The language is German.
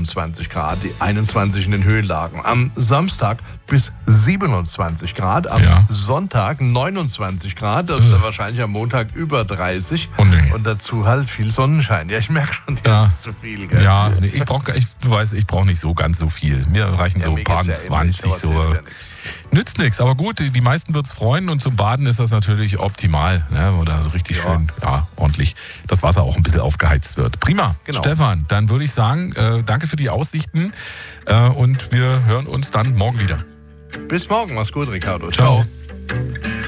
29 Grad, die 21 in den Höhenlagen. Am Samstag bis 27 Grad, am Sonntag 29 Grad, also wahrscheinlich am Montag über 30 und dazu halt viel Sonnenschein. Ja, ich merke schon, das ist zu viel. Gell? Ja, nee, ich brauche nicht so ganz so viel. Mir reichen so ein paar 20, so. Nützt nichts, aber gut, die meisten wird es freuen und zum Baden ist das natürlich optimal, ne? Oder so richtig schön, ordentlich das Wasser auch ein bisschen aufgeheizt wird. Prima, genau. Stefan, dann würde ich sagen, danke für die Aussichten und wir hören uns dann morgen wieder. Bis morgen, mach's gut, Ricardo. Ciao.